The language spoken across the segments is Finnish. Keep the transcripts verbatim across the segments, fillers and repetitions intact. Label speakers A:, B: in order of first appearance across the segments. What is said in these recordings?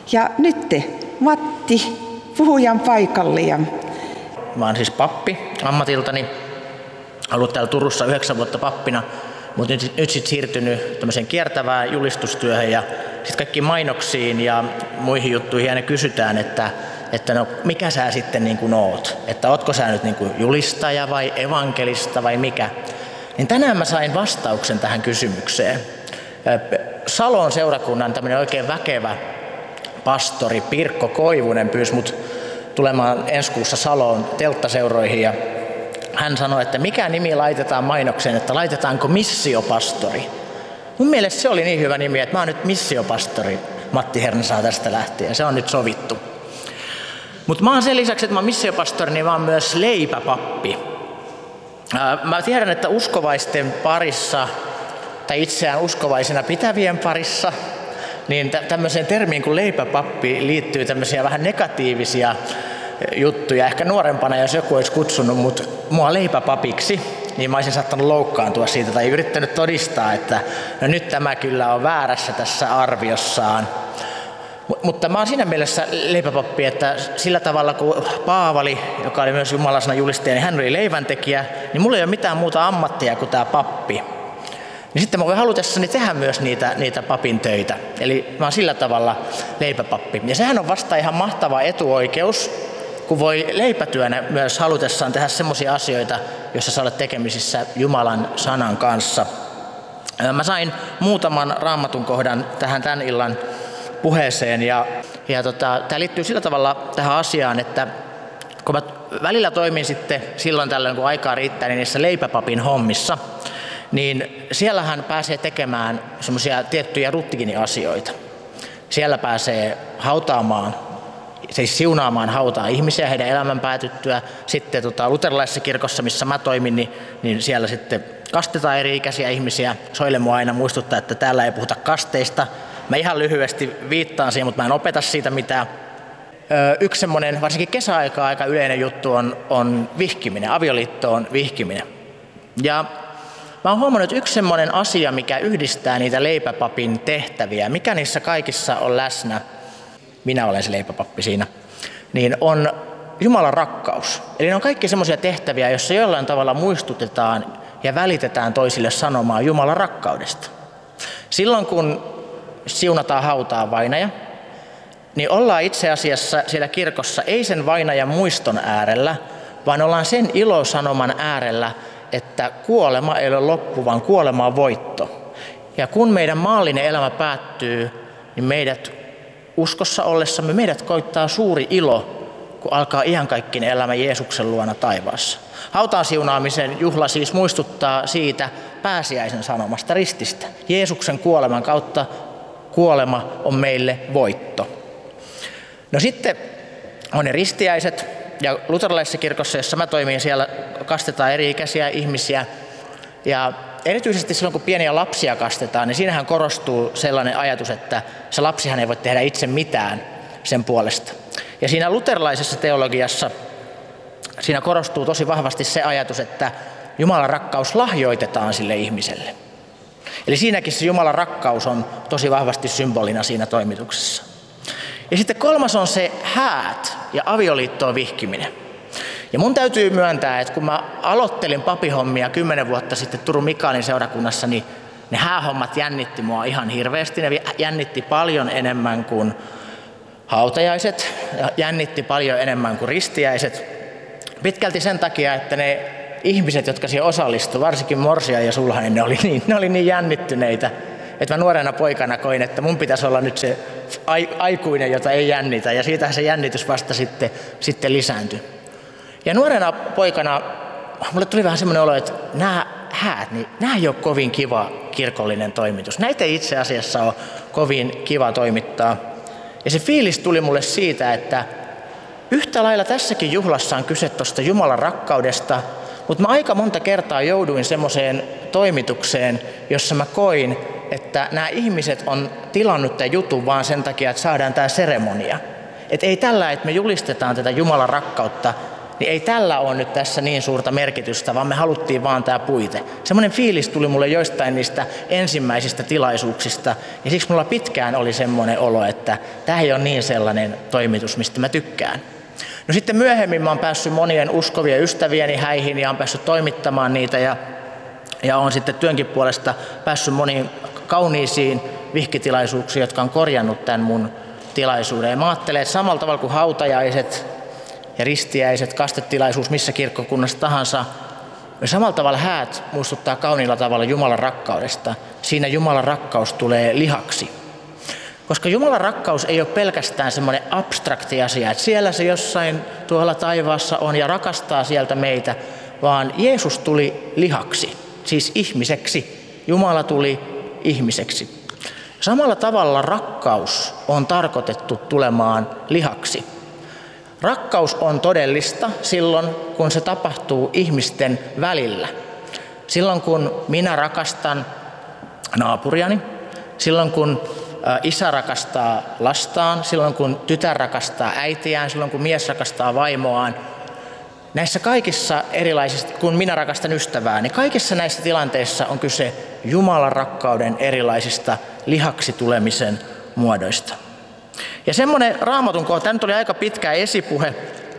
A: Ja nyt te, Matti, puhujan paikalle. Ja...
B: Mä oon siis pappi ammatiltani, ollut täällä Turussa yhdeksän vuotta pappina, mutta nyt, nyt sitten siirtynyt tämmöiseen kiertävään julistustyöhön ja sitten kaikkiin mainoksiin ja muihin juttuihin aina kysytään, että, että no mikä sä sitten niin kuin oot? Että ootko sä nyt niin kuin julistaja vai evankelista vai mikä? Niin tänään mä sain vastauksen tähän kysymykseen. Salon seurakunnan tämmöinen oikein väkevä pastori Pirkko Koivunen pyysi mut tulemaan ensi kuussa Saloon telttaseuroihin ja hän sanoi, että mikä nimi laitetaan mainokseen, että laitetaanko missiopastori. Mun mielestä se oli niin hyvä nimi, että mä oon nyt missiopastori Matti Hernesaa tästä lähtien. Se on nyt sovittu. Mutta mä oon sen lisäksi, että mä oon missiopastori, niin mä oon myös leipäpappi. Mä tiedän, että uskovaisten parissa, tai itseään uskovaisena pitävien parissa, niin tämmöiseen termiin kuin leipäpappi liittyy tämmöisiä vähän negatiivisia juttuja. Ehkä nuorempana, jos joku olisi kutsunut mut, mua leipäpapiksi, niin mä olisin saattanut loukkaantua siitä tai yrittänyt todistaa, että no nyt tämä kyllä on väärässä tässä arviossaan. Mutta mä oon siinä mielessä leipäpappi, että sillä tavalla kuin Paavali, joka oli myös jumalasana julistaja, niin hän oli leiväntekijä, niin mulla ei ole mitään muuta ammattia kuin tämä pappi. Niin sitten mä voin halutessani tehdä myös niitä, niitä papin töitä. Eli mä oon sillä tavalla leipäpappi. Ja sehän on vasta ihan mahtava etuoikeus, kun voi leipätyönä myös halutessaan tehdä semmoisia asioita, joissa sä olet tekemisissä Jumalan sanan kanssa. Mä sain muutaman raamatun kohdan tähän tämän illan puheeseen ja, ja tota, tämä liittyy sillä tavalla tähän asiaan, että kun mä välillä toimin sitten silloin tällöin, kun aikaa riittää, niin niissä leipäpapin hommissa, niin siellähän pääsee tekemään semmoisia tiettyjä rutiiniasioita. Siellä pääsee hautaamaan, siis siunaamaan hautaa ihmisiä heidän elämän päätyttyä. Sitten tota, luterilaisessa kirkossa, missä mä toimin, niin, niin siellä sitten kastetaan eri-ikäisiä ihmisiä. Soile mua aina muistuttaa, että täällä ei puhuta kasteista. Mä ihan lyhyesti viittaan siihen, mutta mä en opeta siitä mitään. Yksi semmoinen, varsinkin kesäaikaa aika yleinen juttu on, on vihkiminen, avioliittoon vihkiminen. Ja mä oon huomannut, että yksi semmoinen asia, mikä yhdistää niitä leipäpapin tehtäviä, mikä niissä kaikissa on läsnä, minä olen se leipäpappi siinä, niin on Jumalan rakkaus. Eli ne on kaikki semmoisia tehtäviä, joissa jollain tavalla muistutetaan ja välitetään toisille sanomaa Jumalan rakkaudesta. Silloin kun siunataan hautaa vainaja, niin ollaan itse asiassa siellä kirkossa ei sen vainajan muiston äärellä, vaan ollaan sen ilosanoman äärellä, että kuolema ei ole loppu, vaan kuolema on voitto. Ja kun meidän maallinen elämä päättyy, niin meidät uskossa ollessamme meidät koittaa suuri ilo, kun alkaa iankaikkinen elämä Jeesuksen luona taivaassa. Hautaan siunaamisen juhla siis muistuttaa siitä pääsiäisen sanomasta rististä. Jeesuksen kuoleman kautta kuolema on meille voitto. No sitten on ne ristiäiset, ja luterilaisessa kirkossa, jossa mä toimin, siellä kastetaan eri-ikäisiä ihmisiä. Ja erityisesti silloin, kun pieniä lapsia kastetaan, niin siinähän korostuu sellainen ajatus, että se lapsihan ei voi tehdä itse mitään sen puolesta. Ja siinä luterilaisessa teologiassa siinä korostuu tosi vahvasti se ajatus, että Jumalan rakkaus lahjoitetaan sille ihmiselle. Eli siinäkin se Jumalan rakkaus on tosi vahvasti symbolina siinä toimituksessa. Ja sitten kolmas on se häät ja avioliittoon vihkiminen. Ja mun täytyy myöntää, että kun mä aloittelin papihommia kymmenen vuotta sitten Turun Mikaelin seurakunnassa, niin ne häähommat jännitti mua ihan hirveästi. Ne jännitti paljon enemmän kuin hautajaiset, jännitti paljon enemmän kuin ristiäiset. Pitkälti sen takia, että ne ihmiset, jotka siihen osallistuivat, varsinkin Morsia ja Sulhanen, ne oli niin, ne oli niin jännittyneitä, että mä nuorena poikana koin, että mun pitäisi olla nyt se aikuinen, jota ei jännitä, ja siitähän se jännitys vasta sitten, sitten lisääntyi. Ja nuorena poikana mulle tuli vähän semmoinen olo, että nämä häät, niin nämä ei ole kovin kiva kirkollinen toimitus. Näitä ei itse asiassa ole kovin kiva toimittaa. Ja se fiilis tuli mulle siitä, että yhtä lailla tässäkin juhlassa on kyse tuosta Jumalan rakkaudesta, mutta mä aika monta kertaa jouduin semmoiseen toimitukseen, jossa mä koin, että nämä ihmiset on tilannut tämän jutun vaan sen takia, että saadaan tämä seremonia. Että ei tällä, että me julistetaan tätä Jumalan rakkautta, niin ei tällä ole nyt tässä niin suurta merkitystä, vaan me haluttiin vaan tämä puite. Semmoinen fiilis tuli mulle joistain niistä ensimmäisistä tilaisuuksista, ja siksi mulla pitkään oli semmoinen olo, että tämä ei ole niin sellainen toimitus, mistä mä tykkään. No sitten myöhemmin mä oon päässyt monien uskovien ystävieni häihin ja oon päässyt toimittamaan niitä, ja, ja oon sitten työnkin puolesta päässyt moniin kauniisiin vihkitilaisuuksiin, jotka on korjannut tämän mun tilaisuuden. Ja mä ajattelen, että samalla tavalla kuin hautajaiset ja ristiäiset, kastetilaisuus missä kirkkokunnassa tahansa, ja samalla tavalla häät muistuttaa kauniilla tavalla Jumalan rakkaudesta. Siinä Jumalan rakkaus tulee lihaksi. Koska Jumalan rakkaus ei ole pelkästään semmoinen abstrakti asia, että siellä se jossain tuolla taivaassa on ja rakastaa sieltä meitä, vaan Jeesus tuli lihaksi, siis ihmiseksi. Jumala tuli ihmiseksi. Samalla tavalla rakkaus on tarkoitettu tulemaan lihaksi. Rakkaus on todellista silloin, kun se tapahtuu ihmisten välillä. Silloin, kun minä rakastan naapuriani, silloin, kun isä rakastaa lastaan, silloin, kun tytär rakastaa äitiään, silloin, kun mies rakastaa vaimoaan. Näissä kaikissa erilaisissa, kun minä rakastan ystävää, niin kaikissa näissä tilanteissa on kyse Jumalan rakkauden erilaisista lihaksi tulemisen muodoista. Ja semmoinen Raamatun kohta, tämä nyt oli aika pitkä esipuhe,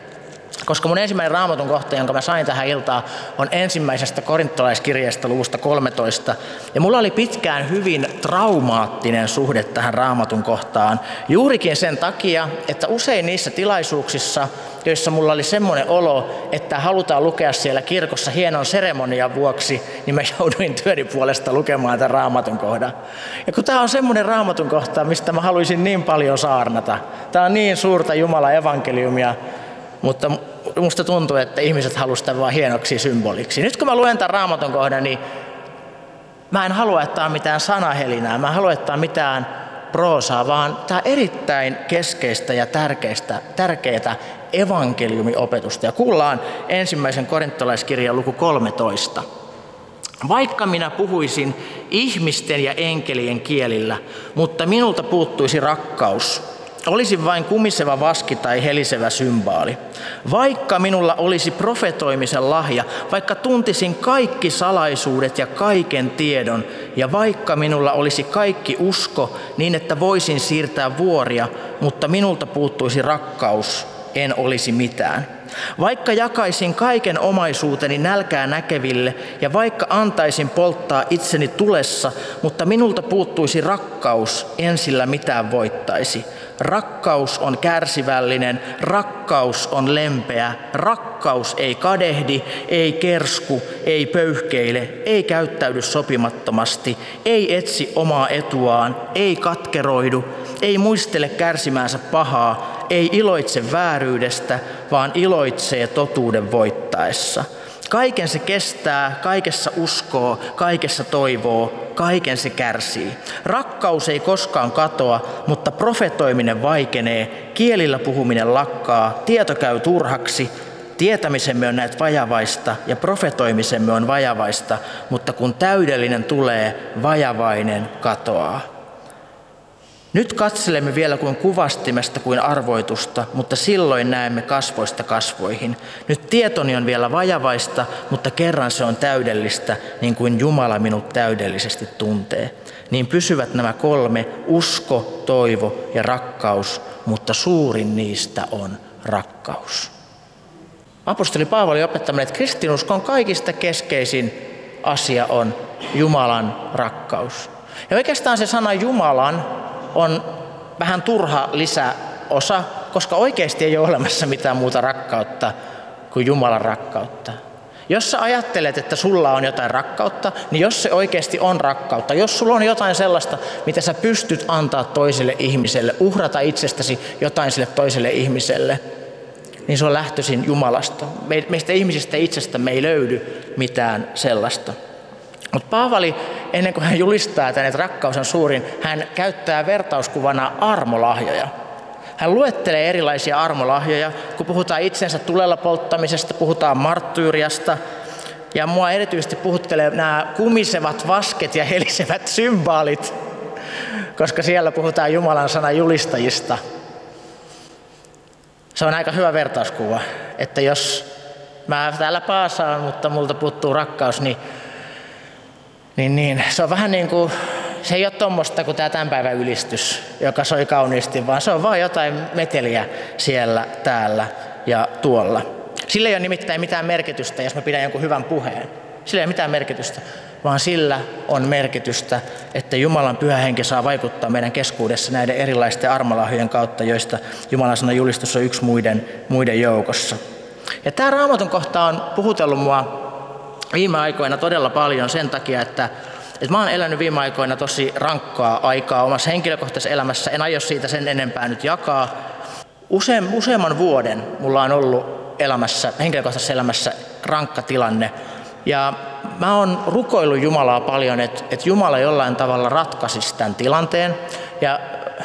B: koska mun ensimmäinen Raamatun kohta, jonka mä sain tähän iltaan, on ensimmäisestä korintolaiskirjeestä luvusta kolmetoista. Ja mulla oli pitkään hyvin traumaattinen suhde tähän Raamatun kohtaan, juurikin sen takia, että usein niissä tilaisuuksissa, joissa mulla oli semmoinen olo, että halutaan lukea siellä kirkossa hienon seremonian vuoksi, niin mä jouduin työni puolesta lukemaan tämän Raamatun kohdan. Ja kun tämä on semmoinen Raamatun kohta, mistä mä haluaisin niin paljon saarnata, tämä on niin suurta Jumalan evankeliumia, mutta musta tuntuu, että ihmiset haluaisivat tämän vaan hienoksi symboliksi. Nyt kun mä luen tämän Raamatun kohdan, niin mä en halua, että tämä on mitään sanahelinää, mä en halua, että tämä on mitään proosaa, vaan tämä on erittäin keskeistä ja tärkeistä, tärkeää evankeliumiopetusta. Ja kuullaan ensimmäisen korintolaiskirjan luku kolmetoista. Vaikka minä puhuisin ihmisten ja enkelien kielillä, mutta minulta puuttuisi rakkaus, olisin vain kumiseva vaski tai helisevä symbaali. Vaikka minulla olisi profetoimisen lahja, vaikka tuntisin kaikki salaisuudet ja kaiken tiedon, ja vaikka minulla olisi kaikki usko niin, että voisin siirtää vuoria, mutta minulta puuttuisi rakkaus, en olisi mitään. Vaikka jakaisin kaiken omaisuuteni nälkää näkeville ja vaikka antaisin polttaa itseni tulessa, mutta minulta puuttuisi rakkaus, en sillä mitään voittaisi. Rakkaus on kärsivällinen, rakkaus on lempeä, rakkaus ei kadehdi, ei kersku, ei pöyhkeile, ei käyttäydy sopimattomasti, ei etsi omaa etuaan, ei katkeroidu, ei muistele kärsimäänsä pahaa, ei iloitse vääryydestä, vaan iloitsee totuuden voittaessa. Kaiken se kestää, kaikessa uskoo, kaikessa toivoo, kaiken se kärsii. Rakkaus ei koskaan katoa, mutta profetoiminen vaikenee, kielillä puhuminen lakkaa, tieto käy turhaksi, tietämisemme on näet vajavaista ja profetoimisemme on vajavaista, mutta kun täydellinen tulee, vajavainen katoaa. Nyt katselemme vielä kuin kuvastimesta kuin arvoitusta, mutta silloin näemme kasvoista kasvoihin. Nyt tietoni on vielä vajavaista, mutta kerran se on täydellistä, niin kuin Jumala minut täydellisesti tuntee. Niin pysyvät nämä kolme, usko, toivo ja rakkaus, mutta suurin niistä on rakkaus. Apostoli Paavali opettaa, että kristinuskon kaikista keskeisin asia on Jumalan rakkaus. Ja oikeastaan se sana Jumalan on vähän turha lisäosa, koska oikeasti ei ole olemassa mitään muuta rakkautta kuin Jumalan rakkautta. Jos sä ajattelet, että sulla on jotain rakkautta, niin jos se oikeasti on rakkautta, jos sulla on jotain sellaista, mitä sä pystyt antaa toiselle ihmiselle, uhrata itsestäsi jotain sille toiselle ihmiselle, niin se on lähtöisin Jumalasta. Meistä ihmisistä itsestä ei löydy mitään sellaista. Mutta Paavali, ennen kuin hän julistaa tänne, että rakkaus on suurin, hän käyttää vertauskuvana armolahjoja. Hän luettelee erilaisia armolahjoja, kun puhutaan itsensä tulella polttamisesta, puhutaan marttyyriasta. Ja mua erityisesti puhuttelee nämä kumisevat vasket ja helisevät symbaalit, koska siellä puhutaan Jumalan sanan julistajista. Se on aika hyvä vertauskuva, että jos mä täällä paasaan, mutta multa puuttuu rakkaus, niin, niin, niin se on vähän niin kuin, se ei ole tommoista kuin tämä tämän päivän ylistys, joka soi kauniisti, vaan se on vaan jotain meteliä siellä, täällä ja tuolla. Sillä ei ole nimittäin mitään merkitystä, jos mä pidän jonkun hyvän puheen. Sillä ei ole mitään merkitystä, vaan sillä on merkitystä, että Jumalan pyhä henki saa vaikuttaa meidän keskuudessa näiden erilaisten armolahjojen kautta, joista Jumalan sanan julistus on yksi muiden, muiden joukossa. Ja tämä Raamatun kohta on puhutellut mua viime aikoina todella paljon sen takia, että, että mä oon elänyt viime aikoina tosi rankkaa aikaa omassa henkilökohtaisessa elämässä. En aio siitä sen enempää nyt jakaa. Usein, useamman vuoden mulla on ollut elämässä, henkilökohtaisessa elämässä rankka tilanne. Ja mä oon rukoillut Jumalaa paljon, että, että Jumala jollain tavalla ratkaisisi tämän tilanteen. Ja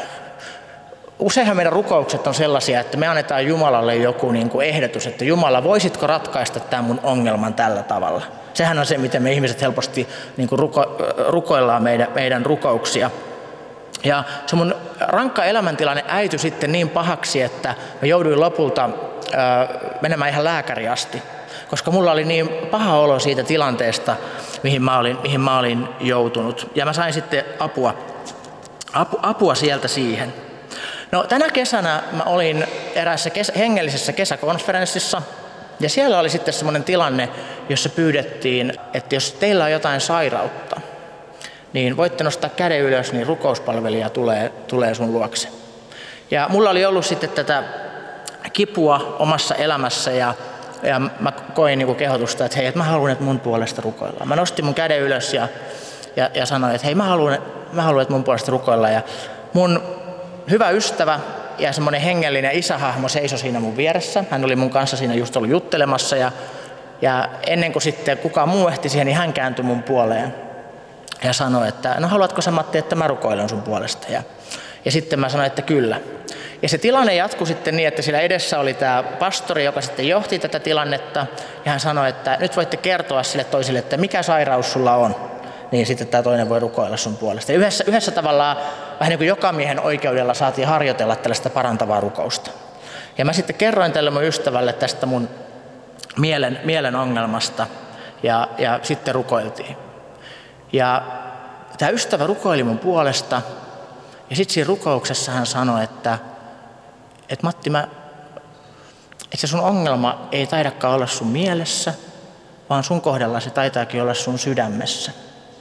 B: useinhan meidän rukoukset on sellaisia, että me annetaan Jumalalle joku niin kuin ehdotus, että Jumala, voisitko ratkaista tämän mun ongelman tällä tavalla? Sehän on se, miten me ihmiset helposti niin kuin ruko, rukoillaan meidän, meidän rukouksia. Ja se mun rankka elämäntilanne äityi sitten niin pahaksi, että mä jouduin lopulta ää, menemään ihan lääkäriin asti. Koska mulla oli niin paha olo siitä tilanteesta, mihin mä olin, mihin mä olin joutunut. Ja mä sain sitten apua, apu, apua sieltä siihen. No, tänä kesänä mä olin eräässä kesä, hengellisessä kesäkonferenssissa. Ja siellä oli sitten semmoinen tilanne, jossa pyydettiin, että jos teillä on jotain sairautta, niin voitte nostaa käden ylös, niin rukouspalvelija tulee, tulee sun luokse. Ja mulla oli ollut sitten tätä kipua omassa elämässä ja Ja mä koin niinku kehotusta, että hei, että mä haluan, että mun puolesta rukoillaan. Mä nostin mun käden ylös ja, ja, ja sanoin, että hei, mä haluan, mä haluan, että mun puolesta rukoillaan. Ja mun hyvä ystävä ja semmoinen hengellinen isähahmo seisoi siinä mun vieressä. Hän oli mun kanssa siinä just ollut juttelemassa. Ja, ja ennen kuin sitten kukaan muu ehti siihen, niin hän kääntyi mun puoleen ja sanoi, että no haluatko sä, Matti, että mä rukoilen sun puolesta. Ja, ja sitten mä sanoin, että kyllä. Ja se tilanne jatkui sitten niin, että siellä edessä oli tämä pastori, joka sitten johti tätä tilannetta. Ja hän sanoi, että nyt voitte kertoa sille toisille, että mikä sairaus sulla on. Niin sitten tämä toinen voi rukoilla sun puolesta. Ja yhdessä, yhdessä tavallaan vähän niin kuin joka miehen oikeudella saatiin harjoitella tällaista parantavaa rukousta. Ja mä sitten kerroin tälle mun ystävälle tästä mun mielen, mielen ongelmasta. Ja, ja sitten rukoiltiin. Ja tämä ystävä rukoili mun puolesta. Ja sitten siinä rukouksessa hän sanoi, että että Matti, mä, että se sun ongelma ei taidakaan olla sun mielessä, vaan sun kohdalla se taitaakin olla sun sydämessä.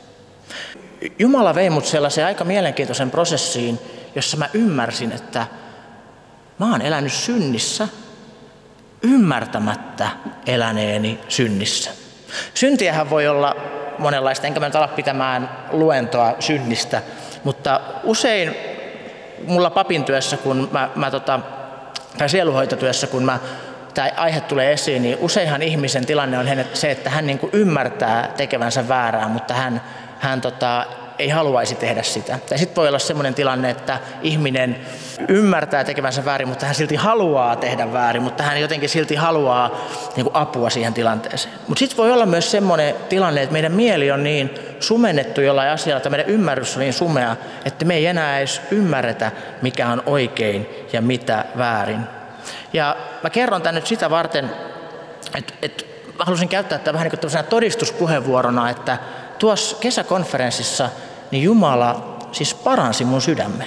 B: Jumala vei mut sellaiseen aika mielenkiintoisen prosessiin, jossa mä ymmärsin, että mä oon elänyt synnissä ymmärtämättä eläneeni synnissä. Syntiähän voi olla monenlaista, enkä mä nyt ala pitämään luentoa synnistä, mutta usein mulla papin työssä, kun mä, mä tota, tai sielunhoitotyössä, kun mä, tämä aihe tulee esiin, niin useinhan ihmisen tilanne on se, että hän niin kuin ymmärtää tekevänsä väärää, mutta hän, hän tota, ei haluaisi tehdä sitä. Tai sitten voi olla sellainen tilanne, että ihminen ymmärtää tekevänsä väärin, mutta hän silti haluaa tehdä väärin, mutta hän jotenkin silti haluaa niin kuin apua siihen tilanteeseen. Mutta sitten voi olla myös sellainen tilanne, että meidän mieli on niin sumennettu jollain asialla, että meidän ymmärrys on niin sumea, että me ei enää edes ymmärretä, mikä on oikein ja mitä väärin. Ja mä kerron tämän nyt sitä varten, että, että mä halusin käyttää tätä vähän niin kuin todistuspuheenvuorona, että tuossa kesäkonferenssissa niin Jumala siis paransi mun sydämme.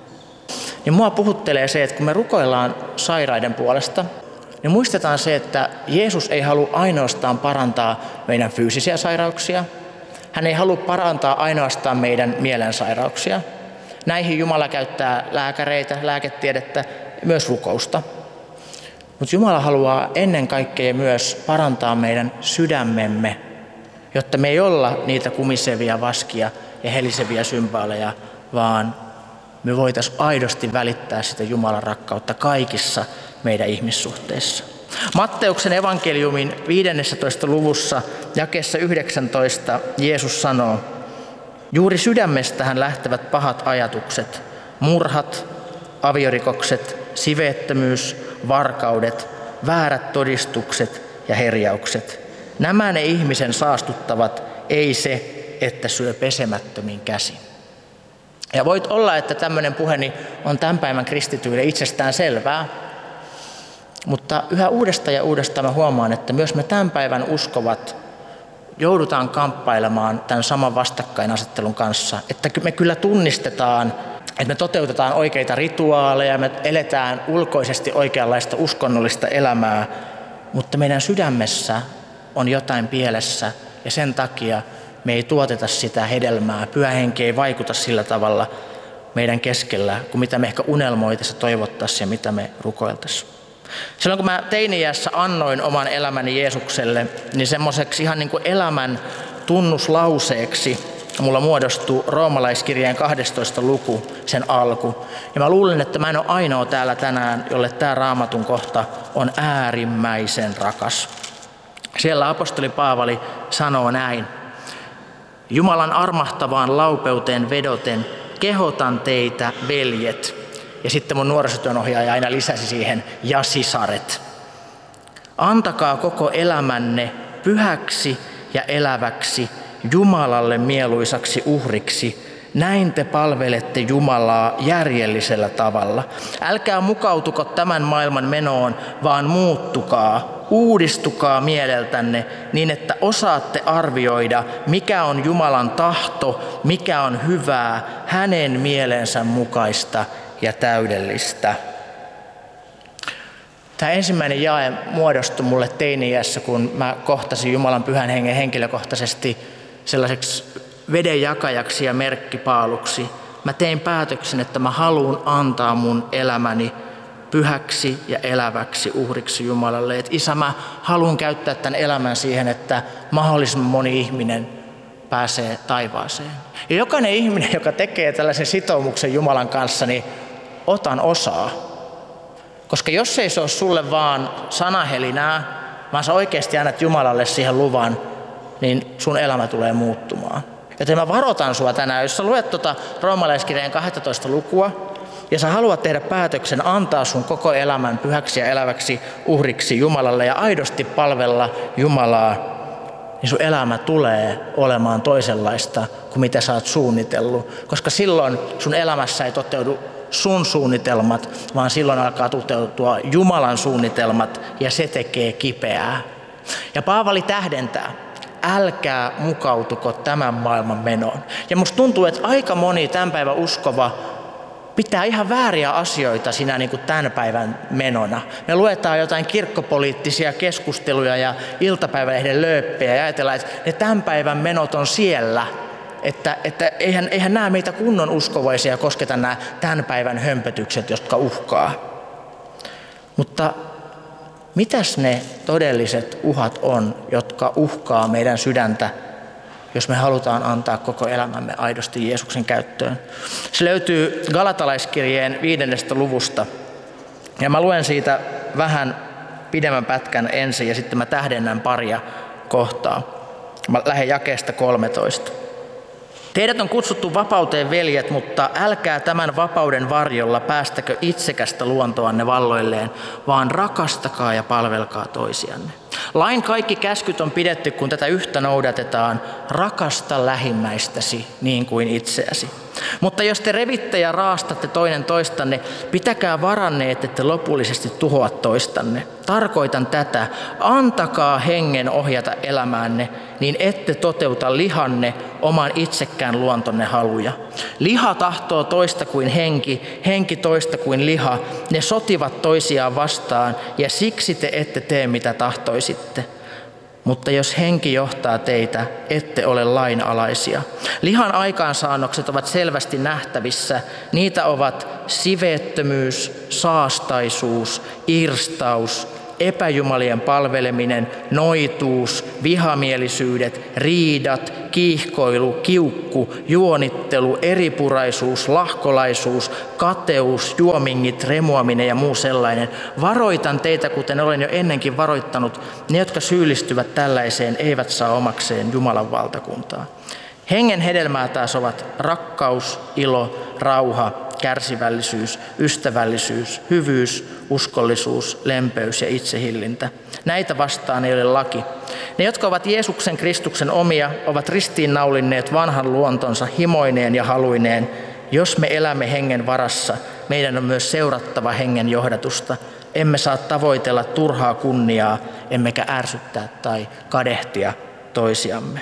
B: Ja mua puhuttelee se, että kun me rukoillaan sairaiden puolesta, niin muistetaan se, että Jeesus ei halua ainoastaan parantaa meidän fyysisiä sairauksia. Hän ei halua parantaa ainoastaan meidän mielensairauksia. Näihin Jumala käyttää lääkäreitä, lääketiedettä, myös rukousta. Mutta Jumala haluaa ennen kaikkea myös parantaa meidän sydämemme, jotta me ei olla niitä kumisevia vaskia ja heliseviä symbaaleja, vaan me voitaisiin aidosti välittää sitä Jumalan rakkautta kaikissa meidän ihmissuhteissa. Matteuksen evankeliumin viidennessätoista luvussa jakeessa yhdeksäntoista Jeesus sanoo, juuri sydämestähän lähtevät pahat ajatukset, murhat, aviorikokset, siveettömyys, varkaudet, väärät todistukset ja herjaukset. Nämä ne ihmisen saastuttavat, ei se, että syö pesemättömin käsin. Ja voit olla, että tämmöinen puheeni on tämän päivän kristityille itsestään selvää. Mutta yhä uudestaan ja uudestaan mä huomaan, että myös me tämän päivän uskovat joudutaan kamppailemaan tämän saman vastakkainasettelun kanssa. Että me kyllä tunnistetaan, että me toteutetaan oikeita rituaaleja, me eletään ulkoisesti oikeanlaista uskonnollista elämää, mutta meidän sydämessä on jotain pielessä ja sen takia me ei tuoteta sitä hedelmää. Pyhä Henki ei vaikuta sillä tavalla meidän keskellä, kuin mitä me ehkä unelmoitaisiin, toivottaisiin ja mitä me rukoiltaisiin. Silloin kun mä teini-iässä annoin oman elämäni Jeesukselle, niin semmoiseksi ihan niin kuin elämän tunnuslauseeksi mulla muodostui Roomalaiskirjeen kahdestoista luku, sen alku. Ja mä luulen, että mä en ole ainoa täällä tänään, jolle tämä Raamatun kohta on äärimmäisen rakas. Siellä apostoli Paavali sanoo näin. Jumalan armahtavaan laupeuteen vedoten kehotan teitä, veljet. Ja sitten mun nuorisotyönohjaaja aina lisäsi siihen, ja sisaret. Antakaa koko elämänne pyhäksi ja eläväksi, Jumalalle mieluisaksi uhriksi. Näin te palvelette Jumalaa järjellisellä tavalla. Älkää mukautuko tämän maailman menoon, vaan muuttukaa, uudistukaa mieleltänne niin, että osaatte arvioida, mikä on Jumalan tahto, mikä on hyvää, hänen mielensä mukaista ja täydellistä. Tämä ensimmäinen jae muodostui mulle teini-iässä, kun mä kohtasin Jumalan Pyhän Hengen henkilökohtaisesti sellaiseksi vedenjakajaksi ja merkkipaaluksi. Mä tein päätöksen, että mä haluan antaa mun elämäni pyhäksi ja eläväksi uhriksi Jumalalle. Et isä, mä haluan käyttää tämän elämän siihen, että mahdollisimman moni ihminen pääsee taivaaseen. Ja jokainen ihminen, joka tekee tällaisen sitoumuksen Jumalan kanssa, niin otan osaa. Koska jos ei se ole sulle vaan sanahelinää, vaan sä oikeasti annat Jumalalle siihen luvan, niin sun elämä tulee muuttumaan. Joten mä varoitan sua tänään, jos sä luet tuota Roomalaiskirjeen kahdestoista lukua, ja sä haluat tehdä päätöksen antaa sun koko elämän pyhäksi ja eläväksi uhriksi Jumalalle ja aidosti palvella Jumalaa, niin sun elämä tulee olemaan toisenlaista kuin mitä sä oot suunnitellut. Koska silloin sun elämässä ei toteudu sun suunnitelmat, vaan silloin alkaa toteutua Jumalan suunnitelmat ja se tekee kipeää. Ja Paavali tähdentää, älkää mukautuko tämän maailman menoon. Ja musta tuntuu, että aika moni tämän päivän uskova pitää ihan vääriä asioita siinä niin kuin tämän päivän menona. Me luetaan jotain kirkkopoliittisia keskusteluja ja iltapäivälehden lööppejä ja ajatellaan, että ne tämän päivän menot on siellä. Että, että eihän, eihän nämä meitä kunnon uskovaisia kosketa nämä tämän päivän hömpötykset, jotka uhkaa. Mutta mitäs ne todelliset uhat on, jotka uhkaa meidän sydäntä, jos me halutaan antaa koko elämämme aidosti Jeesuksen käyttöön? Se löytyy Galatalaiskirjeen viidennestä luvusta. Ja mä luen siitä vähän pidemmän pätkän ensin ja sitten mä tähdennän paria kohtaa. Mä lähden jakeesta kolmetoista. Teidät on kutsuttu vapauteen, veljet, mutta älkää tämän vapauden varjolla päästäkö itsekästä luontoanne valloilleen, vaan rakastakaa ja palvelkaa toisianne. Lain kaikki käskyt on pidetty, kun tätä yhtä noudatetaan, rakasta lähimmäistäsi niin kuin itseäsi. Mutta jos te revitte ja raastatte toinen toistanne, pitäkää varanne, että te lopullisesti tuhoa toistanne. Tarkoitan tätä, antakaa hengen ohjata elämäänne, niin ette toteuta lihanne oman itsekään luontonne haluja. Liha tahtoo toista kuin henki, henki toista kuin liha. Ne sotivat toisiaan vastaan ja siksi te ette tee mitä tahtoisitte. Mutta jos henki johtaa teitä, ette ole lainalaisia. Lihan aikaansaannokset ovat selvästi nähtävissä. Niitä ovat siveettömyys, saastaisuus, irstaus, epäjumalien palveleminen, noituus, vihamielisyydet, riidat, kiihkoilu, kiukku, juonittelu, eripuraisuus, lahkolaisuus, kateus, juomingit, remuaminen ja muu sellainen. Varoitan teitä, kuten olen jo ennenkin varoittanut, ne, jotka syyllistyvät tällaiseen, eivät saa omakseen Jumalan valtakuntaa. Hengen hedelmää taas ovat rakkaus, ilo, rauha, kärsivällisyys, ystävällisyys, hyvyys, uskollisuus, lempeys ja itsehillintä. Näitä vastaan ei ole laki. Ne, jotka ovat Jeesuksen Kristuksen omia, ovat ristiinnaulinneet vanhan luontonsa himoineen ja haluineen. Jos me elämme hengen varassa, meidän on myös seurattava hengen johdatusta. emme saa tavoitella turhaa kunniaa, emmekä ärsyttää tai kadehtia toisiamme.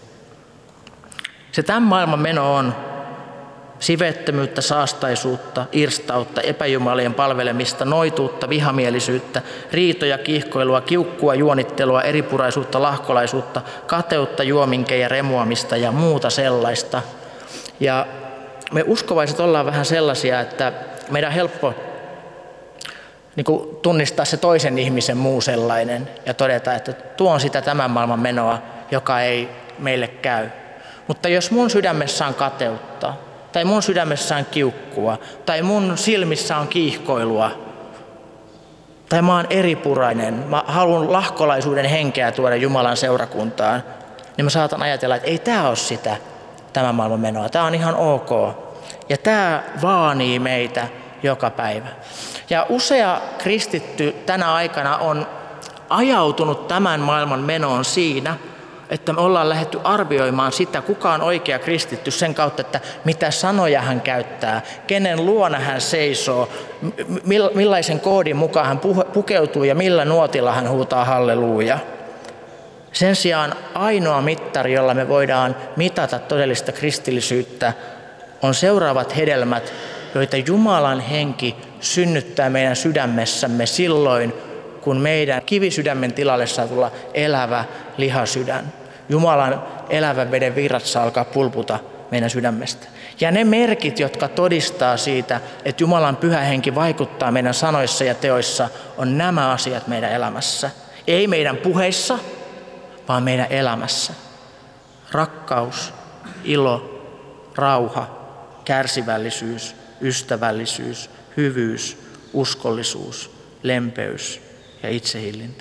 B: Se tämän maailman meno on sivettömyyttä, saastaisuutta, irstautta, epäjumalien palvelemista, noituutta, vihamielisyyttä, riitoja, kiihkoilua, kiukkua, juonittelua, eripuraisuutta, lahkolaisuutta, kateutta, juominkeja, remuamista ja muuta sellaista. Ja me uskovaiset ollaan vähän sellaisia, että meidän on helppo niin kuin tunnistaa se toisen ihmisen muu sellainen ja todeta, että tuo on sitä tämän maailman menoa, joka ei meille käy. Mutta jos mun sydämessä on kateutta, tai mun sydämessä on kiukkua, tai mun silmissä on kiihkoilua, tai mä oon eripurainen, mä haluan lahkolaisuuden henkeä tuoda Jumalan seurakuntaan, niin mä saatan ajatella, että ei tää ole sitä tämän maailman menoa, tää on ihan ok. Ja tää vaanii meitä joka päivä. Ja usea kristitty tänä aikana on ajautunut tämän maailman menoon siinä, että me ollaan lähdetty arvioimaan sitä, kuka on oikea kristitty sen kautta, että mitä sanoja hän käyttää, kenen luona hän seisoo, millaisen koodin mukaan hän pukeutuu ja millä nuotilla hän huutaa halleluuja. Sen sijaan ainoa mittari, jolla me voidaan mitata todellista kristillisyyttä, on seuraavat hedelmät, joita Jumalan henki synnyttää meidän sydämessämme silloin, kun meidän kivisydämen tilalle saa tulla elävä lihasydän. Jumalan elävän veden virrat saa alkaa pulputa meidän sydämestä. Ja ne merkit, jotka todistaa siitä, että Jumalan pyhä henki vaikuttaa meidän sanoissa ja teoissa, on nämä asiat meidän elämässä. Ei meidän puheissa, vaan meidän elämässä. Rakkaus, ilo, rauha, kärsivällisyys, ystävällisyys, hyvyys, uskollisuus, lempeys ja itsehillintä.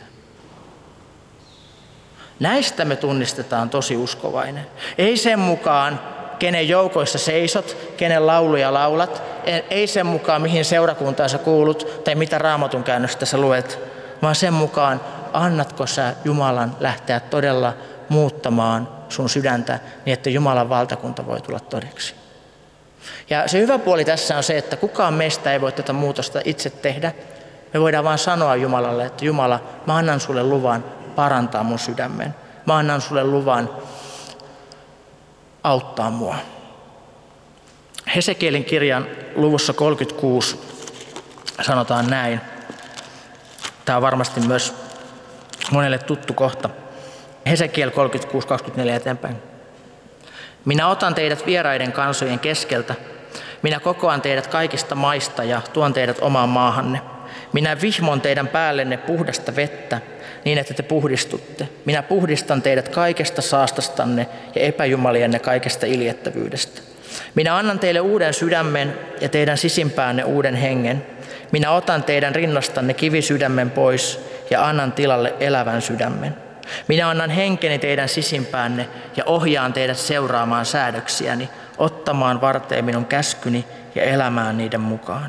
B: Näistä me tunnistetaan tosi uskovainen. Ei sen mukaan, kenen joukoissa seisot, kenen lauluja laulat, ei sen mukaan, mihin seurakuntaan sä kuulut tai mitä Raamatun käännöstä sä luet, vaan sen mukaan, annatko sä Jumalan lähteä todella muuttamaan sun sydäntä niin, että Jumalan valtakunta voi tulla todeksi. Ja se hyvä puoli tässä on se, että kukaan meistä ei voi tätä muutosta itse tehdä. Me voidaan vaan sanoa Jumalalle, että Jumala, mä annan sulle luvan parantaa mun sydämen. Mä annan sulle luvan auttaa mua. Hesekielin kirjan luvussa kolmekymmentäkuusi sanotaan näin. Tämä on varmasti myös monelle tuttu kohta. Hesekiel kolmekymmentäkuusi kaksikymmentäneljä eteenpäin. Minä otan teidät vieraiden kansojen keskeltä. Minä kokoan teidät kaikista maista ja tuon teidät omaan maahanne. Minä vihmon teidän päällenne puhdasta vettä, niin että te puhdistutte. Minä puhdistan teidät kaikesta saastastanne ja epäjumalienne kaikesta iljettävyydestä. Minä annan teille uuden sydämen ja teidän sisimpäänne uuden hengen. Minä otan teidän rinnastanne kivisydämen pois ja annan tilalle elävän sydämen. Minä annan henkeni teidän sisimpäänne ja ohjaan teidät seuraamaan säädöksiäni, ottamaan varteen minun käskyni ja elämään niiden mukaan.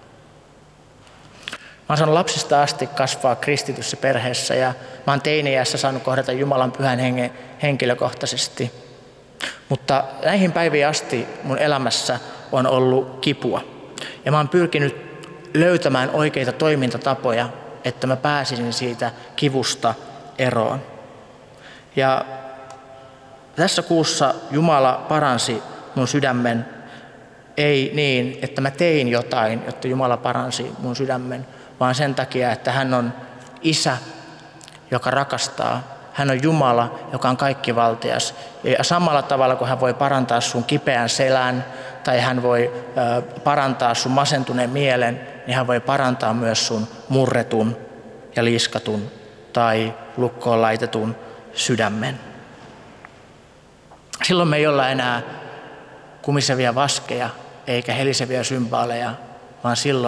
B: Mä oon saanut lapsista asti kasvaa kristityssä perheessä ja mä oon teini-iässä saanut kohdata Jumalan pyhän hengen henkilökohtaisesti. Mutta näihin päiviin asti mun elämässä on ollut kipua. Ja mä oon pyrkinyt löytämään oikeita toimintatapoja, että mä pääsisin siitä kivusta eroon. Ja tässä kuussa Jumala paransi mun sydämen, ei niin, että mä tein jotain, jotta Jumala paransi mun sydämen, vaan sen takia, että hän on isä, joka rakastaa. Hän on Jumala, joka on kaikkivaltias. Ja samalla tavalla, kun hän voi parantaa sun kipeän selän tai hän voi parantaa sun masentuneen mielen, niin hän voi parantaa myös sun murretun ja liiskatun tai lukkoon laitetun sydämen. Silloin me ei olla enää kumisevia vaskeja eikä heliseviä symbaaleja, vaan silloin